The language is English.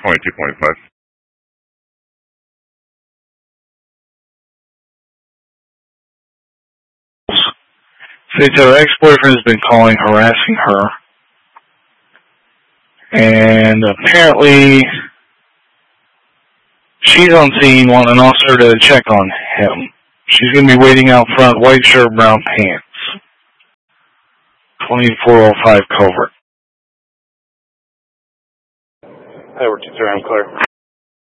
22.5. States her ex-boyfriend has been calling, harassing her. And apparently she's on scene wanting an officer to check on him. She's going to be waiting out front, white shirt, brown pants. 2405 Covert. Hey, we're 2-3, I'm clear.